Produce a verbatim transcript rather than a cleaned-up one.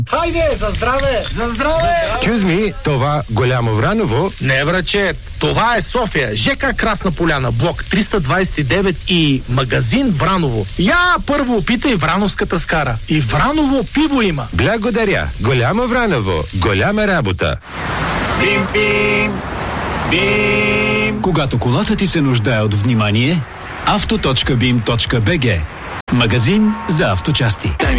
Хайде, за здраве! За здраве! Excuse me, това Голямо Враново? Не, враче, това е София. ЖК Красна поляна, блок триста двадесет и девет и магазин Враново. Я първо опитай врановската скара. И Враново пиво има. Благодаря. Голямо Враново. Голяма работа. Бим-бим! Бим! Когато колата ти се нуждае от внимание, авто точка бим точка би джи. Магазин за авточасти.